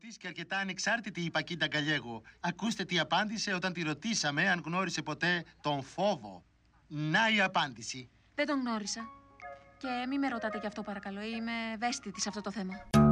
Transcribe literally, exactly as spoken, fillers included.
της και αρκετά ανεξάρτητη η Πακίντα Γκαλιέγο. Ακούστε τι απάντησε όταν τη ρωτήσαμε αν γνώρισε ποτέ τον φόβο. Να η απάντηση. Δεν τον γνώρισα. Και μη με ρωτάτε γι' αυτό παρακαλώ. Είμαι ευαίσθητη σε αυτό το θέμα.